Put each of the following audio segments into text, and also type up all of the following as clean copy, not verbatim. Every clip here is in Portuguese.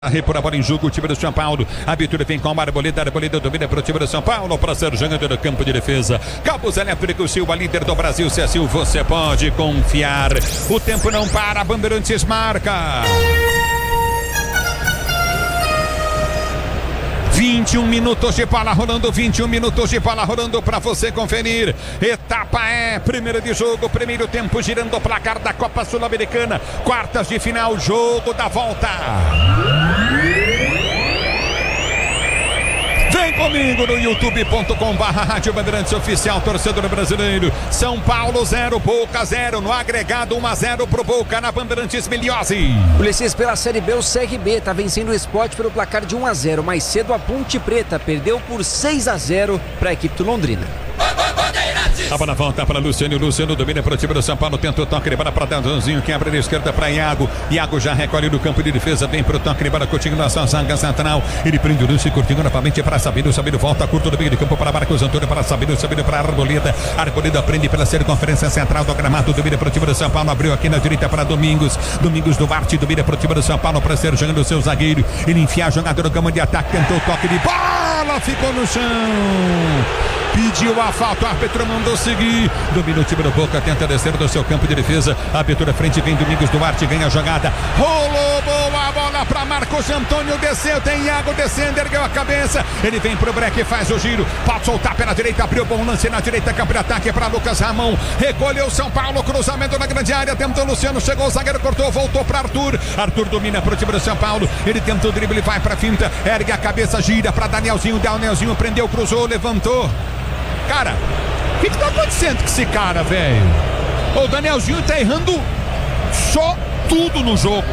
Repor a bola em jogo, o time do São Paulo. A abertura vem com a Arboleda domina para o time do São Paulo. Para ser jogando no campo de defesa. Cabos Elétricos Silva, líder do Brasil. Cecil, você pode confiar. O tempo não para, Bandeirantes marca. 21 minutos de bola rolando, 21 minutos de bola rolando para você conferir. Etapa primeira de jogo, primeiro tempo girando o placar da Copa Sul-Americana. Quartas de final, jogo da volta. Vem comigo no youtube.com/Rádio Bandeirantes Oficial, torcedor brasileiro. São Paulo 0, Boca 0. No agregado 1-0 pro Boca na Bandeirantes Miliose. Ulisses, pela Série B, o CRB tá vencendo o Sport pelo placar de 1-0. Mais cedo a Ponte Preta perdeu por 6-0 para a equipe do Londrina. A bola volta para Luciano. Luciano domina para o time do São Paulo. Tenta o toque de bola para Danzãozinho, que abre a esquerda para Iago. Iago já recolhe do campo de defesa. Vem para o toque de bola. Continuação, zaga central. Ele prende o lance, curtindo novamente para Sabino. Sabino volta curto do meio de campo para Marcos Antônio. Para Sabino. Sabino para Arboleda. Arboleda prende pela circunferência central do gramado. Domina para o time do São Paulo. Abriu aqui na direita para Domingos. Domingos do Duarte. Domina para o time do São Paulo para ser jogando o seu zagueiro. Ele enfia a jogada no campo de ataque. Tentou o toque de bola. Ficou no chão. Pediu a falta, o árbitro mandou seguir. Domina o time do Boca, tenta descer do seu campo de defesa. Abertura frente, vem Domingos Duarte, ganha a jogada. Rolou, boa bola para Marcos Antônio, desceu, tem Iago descendo, ergueu a cabeça. Ele vem pro break, faz o giro. Pode soltar pela direita, abriu bom lance na direita, campo de ataque para Lucas Ramon. Recolheu São Paulo, cruzamento na grande área. Tentou Luciano, chegou o zagueiro, cortou, voltou para Arthur. Arthur domina pro time do São Paulo. Ele tenta o drible, vai pra finta, ergue a cabeça, gira para Danielzinho. Danielzinho prendeu, cruzou, levantou. Cara, o que tá acontecendo com esse cara, velho? O Danielzinho tá errando só tudo no jogo.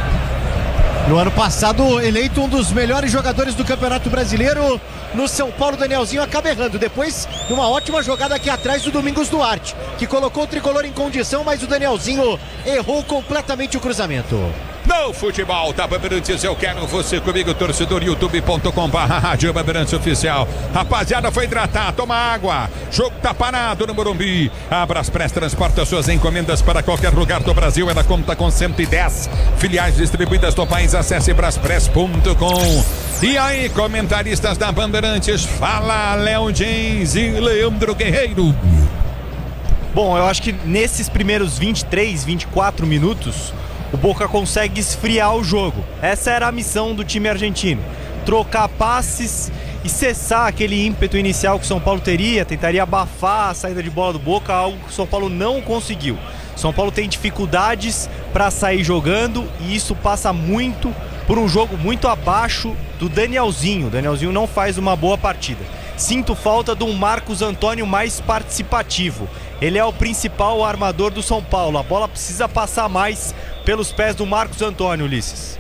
No ano passado, eleito um dos melhores jogadores do Campeonato Brasileiro, no São Paulo, Danielzinho acaba errando. Depois, numa ótima jogada aqui atrás do Domingos Duarte, que colocou o tricolor em condição, mas o Danielzinho errou completamente o cruzamento. No futebol da Bandeirantes, eu quero você comigo, torcedor, youtube.com/Rádio Bandeirantes Oficial. Rapaziada, foi hidratar, toma água. Jogo tá parado no Morumbi. A Braspress transporta suas encomendas para qualquer lugar do Brasil. Ela conta com 110 filiais distribuídas no país. Acesse braspress.com. E aí, comentaristas da Bandeirantes, fala Léo James e Leandro Guerreiro. Bom, eu acho que nesses primeiros 23, 24 minutos, o Boca consegue esfriar o jogo. Essa era a missão do time argentino. Trocar passes e cessar aquele ímpeto inicial que o São Paulo teria. Tentaria abafar a saída de bola do Boca, algo que o São Paulo não conseguiu. O São Paulo tem dificuldades para sair jogando e isso passa muito por um jogo muito abaixo do Danielzinho. O Danielzinho não faz uma boa partida. Sinto falta de um Marcos Antônio mais participativo. Ele é o principal armador do São Paulo. A bola precisa passar mais pelos pés do Marcos Antônio, Ulisses.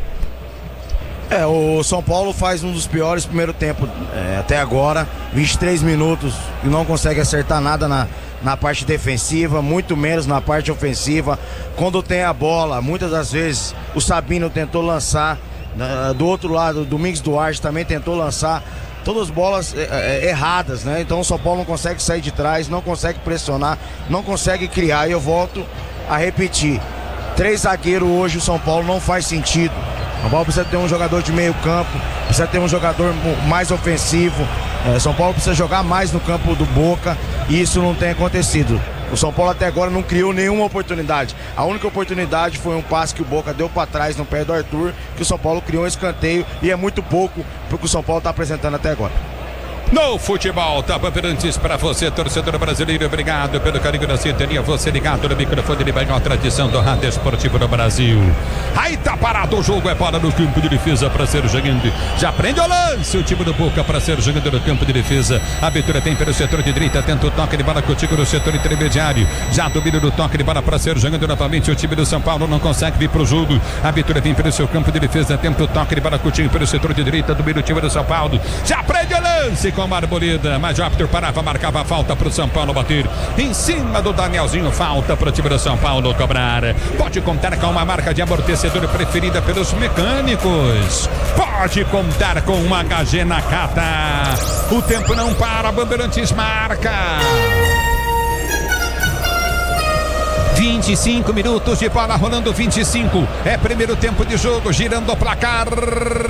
O São Paulo faz um dos piores primeiro tempo até agora. 23 minutos e não consegue acertar nada na parte defensiva, muito menos na parte ofensiva. Quando tem a bola, muitas das vezes o Sabino tentou lançar. Do outro lado, o Domingos Duarte também tentou lançar. Todas as bolas erradas, né? Então o São Paulo não consegue sair de trás, não consegue pressionar, não consegue criar. E eu volto a repetir: 3 zagueiros hoje, o São Paulo não faz sentido. O São Paulo precisa ter um jogador de meio campo, precisa ter um jogador mais ofensivo. São Paulo precisa jogar mais no campo do Boca e isso não tem acontecido. O São Paulo até agora não criou nenhuma oportunidade. A única oportunidade foi um passe que o Boca deu para trás no pé do Arthur, que o São Paulo criou um escanteio e é muito pouco pro que o São Paulo está apresentando até agora. No futebol, tá Bandeirantes para você, torcedor brasileiro. Obrigado pelo carinho da sintonia. Você ligado no microfone de maior tradição do rádio esportivo do Brasil. Aí tá parado o jogo, é bola no campo de defesa para ser jogando. Já prende o lance o time do Boca para ser jogando no campo de defesa. A abertura tem pelo setor de direita, tenta o toque de bola contigo no setor intermediário. Já domina do toque de bola para ser jogando novamente. O time do São Paulo não consegue vir pro jogo. A abertura vem pelo seu campo de defesa, tenta o toque de bola contigo pelo setor de direita. Domina o time do São Paulo. Já prende o lance com a Arboleda, mas o árbitro parava, marcava a falta para o São Paulo bater em cima do Danielzinho. Falta para o time do São Paulo cobrar. Pode contar com uma marca de amortecedor preferida pelos mecânicos. Pode contar com uma HG Nakata. O tempo não para, Bandeirantes marca. 25 minutos de bola rolando, 25. É primeiro tempo de jogo, girando o placar.